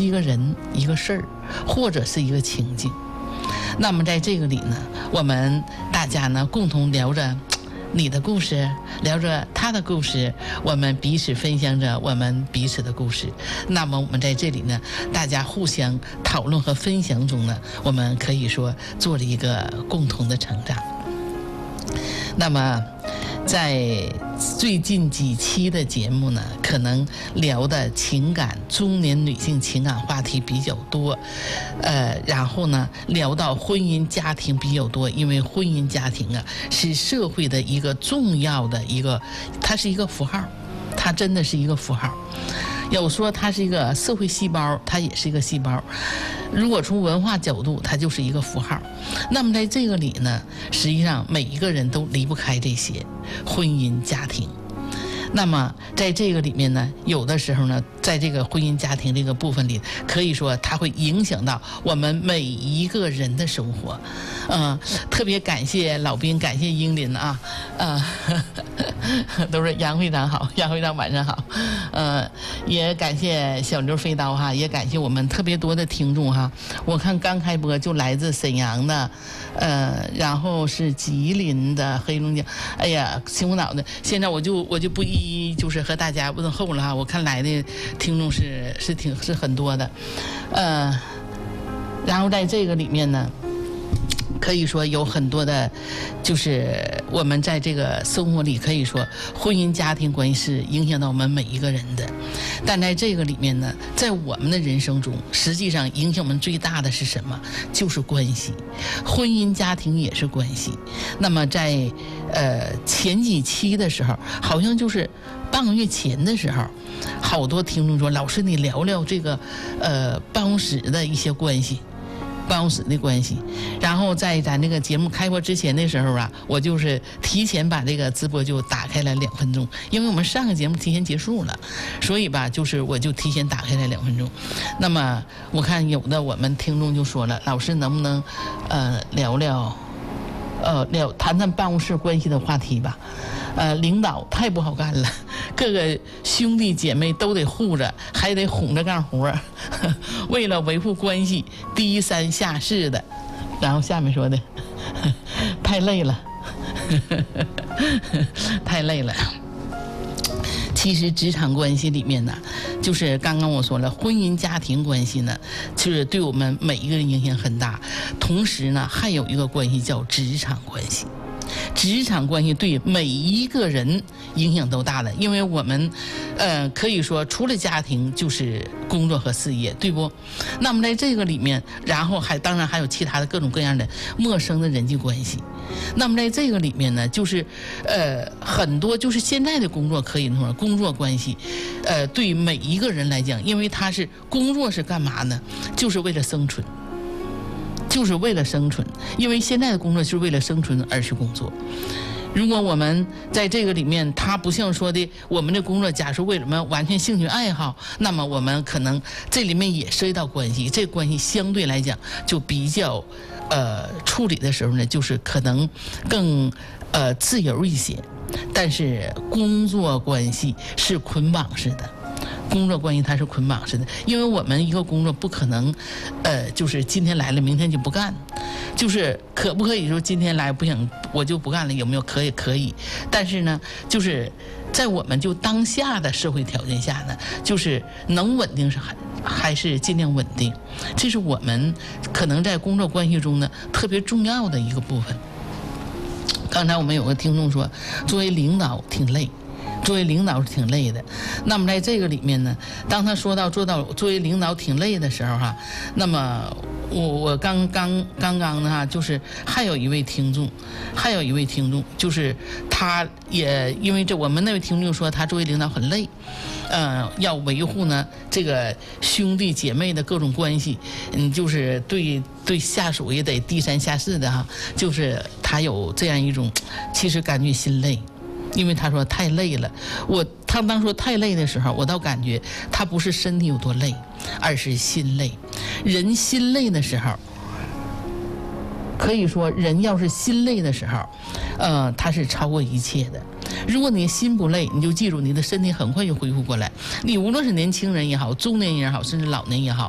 是一个人、一个事儿，或者是一个情境。那么在这个里呢，我们大家呢共同聊着你的故事，聊着他的故事，我们彼此分享着我们彼此的故事。那么我们在这里呢，大家互相讨论和分享中呢，我们可以说做了一个共同的成长。那么在最近几期的节目呢，可能聊的情感，中年女性情感话题比较多，然后呢聊到婚姻家庭比较多，因为婚姻家庭啊是社会的一个重要的一个，它是一个符号，它真的是一个符号。有说它是一个社会细胞，它也是一个细胞。如果从文化角度，它就是一个符号。那么在这个里呢，实际上每一个人都离不开这些婚姻家庭。那么在这个里面呢，有的时候呢，在这个婚姻家庭这个部分里，可以说它会影响到我们每一个人的生活。特别感谢老兵，感谢英林啊，都是杨会长好，杨会长晚上好，也感谢小刘飞刀哈，也感谢我们特别多的听众哈。我看刚开播就来自沈阳的，然后是吉林的、黑龙江，哎呀，秦皇岛的。现在我就不一一就是和大家问候了哈。我看来的听众是很多的，然后在这个里面呢，可以说有很多的，就是我们在这个生活里，可以说婚姻家庭关系是影响到我们每一个人的。但在这个里面呢，在我们的人生中，实际上影响我们最大的是什么？就是关系。婚姻家庭也是关系。那么在前几期的时候，好像就是半个月前的时候，好多听众说，老师你聊聊这个办公室的一些关系。办公室的关系，然后在咱这个节目开播之前的时候啊，我就是提前把这个直播就打开了2分钟，因为我们上个节目提前结束了，所以吧，就是我就提前打开了2分钟。那么我看有的我们听众就说了，老师能不能聊谈谈办公室关系的话题吧？领导太不好干了，各个兄弟姐妹都得护着，还得哄着干活，为了维护关系，低三下四的。然后下面说的，太累了，太累了。其实职场关系里面呢，就是刚刚我说了，婚姻家庭关系呢，就是对我们每一个人影响很大。同时呢，还有一个关系叫职场关系。职场关系对每一个人影响都大的，因为我们可以说除了家庭就是工作和事业，对不？那么在这个里面，然后当然还有其他的各种各样的陌生的人际关系。那么在这个里面呢，就是很多就是现在的工作，可以说工作关系对每一个人来讲，因为他是工作是干嘛呢？就是为了生存。就是为了生存，因为现在的工作是为了生存而去工作。如果我们在这个里面，它不像说的我们的工作，假如为什么完全兴趣爱好，那么我们可能这里面也涉及到关系，这关系相对来讲就比较处理的时候呢，就是可能更自由一些。但是工作关系是捆绑式的。工作关系它是捆绑式的，因为我们一个工作不可能，就是今天来了，明天就不干，就是可不可以说今天来不想我就不干了？有没有？可以，但是呢，就是在我们就当下的社会条件下呢，就是能稳定还是尽量稳定，这是我们可能在工作关系中呢特别重要的一个部分。刚才我们有个听众说，作为领导挺累。作为领导是挺累的，那么在这个里面呢，当他说到作为领导挺累的时候哈，那么我刚刚呢哈，就是还有一位听众，就是他也因为我们那位听众说他作为领导很累，要维护呢这个兄弟姐妹的各种关系，就是对下属也得低三下四的哈，就是他有这样一种，其实感觉心累。因为他说太累了，他当说太累的时候，我倒感觉他不是身体有多累，而是心累。人心累的时候，可以说人要是心累的时候，他是超过一切的。如果你心不累，你就记住你的身体很快就恢复过来。你无论是年轻人也好，中年人也好，甚至老年也好，